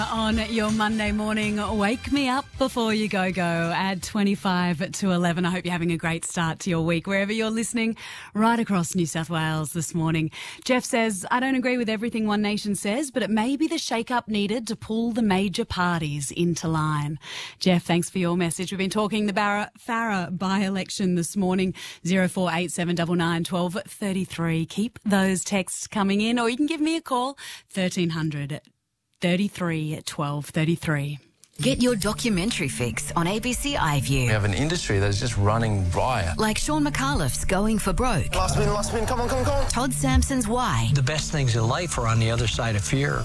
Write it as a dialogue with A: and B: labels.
A: On your Monday morning, wake me up before you go. Add 25 to 11. I hope you're having a great start to your week, wherever you're listening, right across New South Wales this morning. Jeff says, I don't agree with everything One Nation says, but it may be the shake-up needed to pull the major parties into line. Jeff, thanks for your message. We've been talking the Farah by-election this morning, 0487 99 12 33. Keep those texts coming in, or you can give me a call, 1300 33 12 33.
B: Get your documentary fix on ABC iView.
C: We have an industry that is just running riot.
B: Like Sean McAuliffe's Going for Broke.
D: Last spin, come on.
B: Todd Sampson's Why.
E: The best things in life are on the other side of fear.